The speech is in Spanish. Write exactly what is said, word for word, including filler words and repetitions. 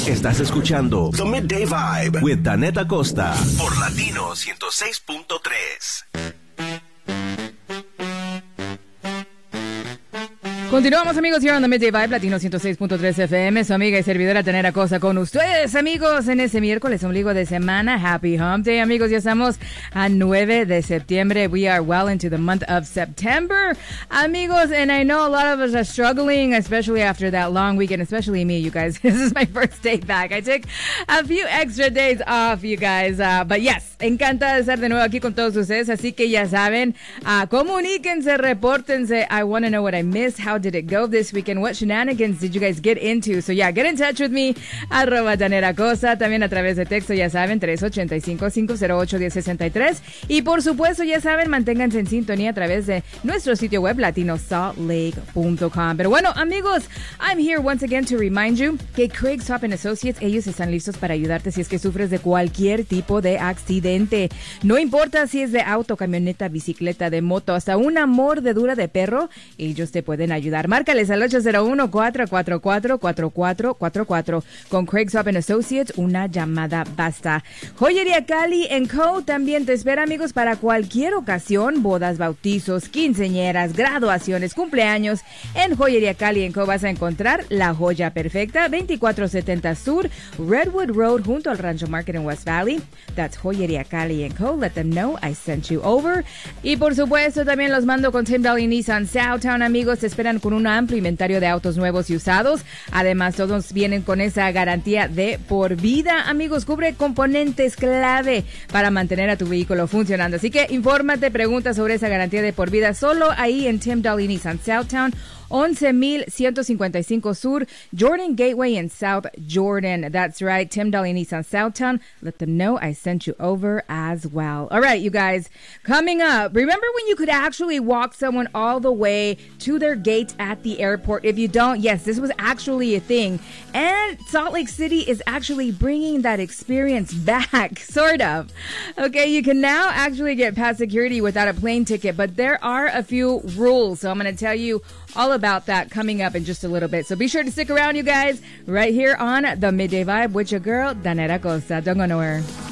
Estás escuchando The Midday Vibe with Danette Acosta por Latino ciento seis punto tres. Continuamos, amigos, here on the Midday Vibe, Latino ciento seis punto tres F M, su amiga y servidora Danette Acosta con ustedes, amigos, en ese miércoles, ombligo de semana. Happy Hump Day, amigos, ya estamos a nueve de septiembre. We are well into the month of September, amigos, and I know a lot of us are struggling, especially after that long weekend, especially me, you guys. This is my first day back. I took a few extra days off, you guys, uh, but yes, encantada de estar de nuevo aquí con todos ustedes, así que ya saben, uh, comuníquense, repórtense. I want to know what I missed, how did it go this weekend? What shenanigans did you guys get into? So yeah, get in touch with me, arroba Danette Acosta, también a través de texto, ya saben, tres ocho cinco, cinco cero ocho, uno cero seis tres. Y por supuesto, ya saben, manténganse en sintonía a través de nuestro sitio web, latino salt lake punto com. Pero bueno, amigos, I'm here once again to remind you que Craig Swap and Associates, ellos están listos para ayudarte si es que sufres de cualquier tipo de accidente. No importa si es de auto, camioneta, bicicleta, de moto, hasta una mordedura de perro, ellos te pueden ayudar. Márcales al ocho cero uno, cuatro cuatro cuatro, cuatro cuatro cuatro cuatro. Con Craig Swap and Associates, una llamada basta. Joyería Cali and Co. también te espera, amigos, para cualquier ocasión, bodas, bautizos, quinceañeras, graduaciones, cumpleaños. En Joyería Cali and Co. vas a encontrar la joya perfecta, veinticuatro setenta Sur, Redwood Road, junto al Rancho Market en West Valley. That's Joyería Cali and Co. Let them know I sent you over. Y por supuesto, también los mando con Tim Daly Nissan Southtown, amigos. Te esperan con un amplio inventario de autos nuevos y usados. Además, todos vienen con esa garantía de por vida, amigos. Cubre componentes clave para mantener a tu vehículo funcionando. Así que infórmate, pregunta sobre esa garantía de por vida solo ahí en Tim Daly Nissan Southtown, once mil ciento cincuenta y cinco Sur, Jordan Gateway in South Jordan. That's right, Tim Daly Nissan Southtown. Let them know I sent you over as well. All right, you guys, coming up, remember when you could actually walk someone all the way to their gate at the airport? If you don't, yes, this was actually a thing. And Salt Lake City is actually bringing that experience back, sort of. Okay, you can now actually get past security without a plane ticket, but there are a few rules. So I'm going to tell you all about that coming up in just a little bit. So be sure to stick around, you guys, right here on The Midday Vibe with your girl, Danette Acosta. Don't go nowhere.